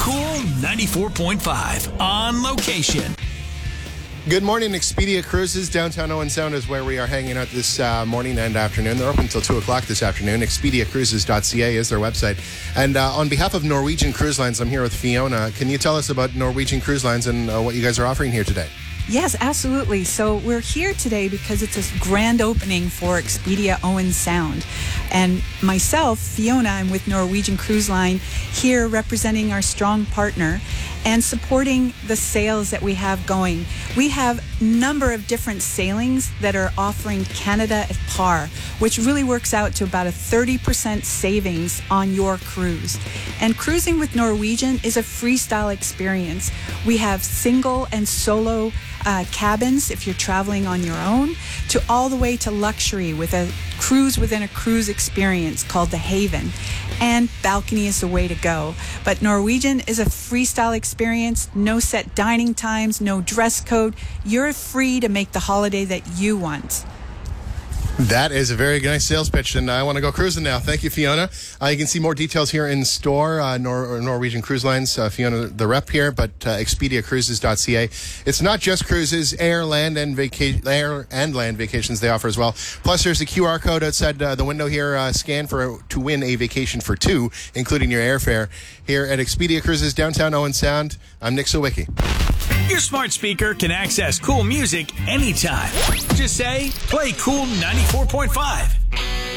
Cool 94.5 on location. Good morning, Expedia Cruises. Downtown Owen Sound is where we are hanging out this morning and afternoon. They're open until 2 o'clock this afternoon. ExpediaCruises.ca is their website. And on behalf of Norwegian Cruise Lines, I'm here with Fiona. Can you tell us about Norwegian Cruise Lines and what you guys are offering here today? Yes, absolutely. So we're here today because it's a grand opening for Expedia Owen Sound. And myself, Fiona, I'm with Norwegian Cruise Line here representing our strong partner and supporting the sales that we have going. We have a number of different sailings that are offering Canada at par, which really works out to about a 30% savings on your cruise. And cruising with Norwegian is a freestyle experience. We have single and solo cabins if you're traveling on your own, to all the way to luxury with a cruise within a cruise experience called the Haven. And balcony is the way to go. But Norwegian is a freestyle experience, no set dining times, no dress code. You're free to make the holiday that you want. That is a very nice sales pitch, and I want to go cruising now. Thank you, Fiona. You can see more details here in store, Norwegian Cruise Lines. Fiona, the rep here, but ExpediaCruises.ca. It's not just cruises, air, land, and land vacations they offer as well. Plus, there's a QR code outside the window here. Scan to win a vacation for two, including your airfare. Here at Expedia Cruises, downtown Owen Sound, I'm Nick Sawicki. Your smart speaker can access cool music anytime. Just say, play Cool 94.5.